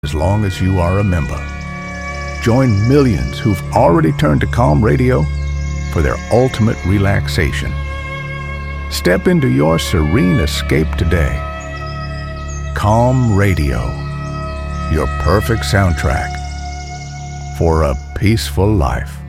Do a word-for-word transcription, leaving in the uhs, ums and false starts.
as long as you are a member. Join millions who've already turned to Calm Radio for their ultimate relaxation. Step into your serene escape today. Calm Radio, your perfect soundtrack for a peaceful life.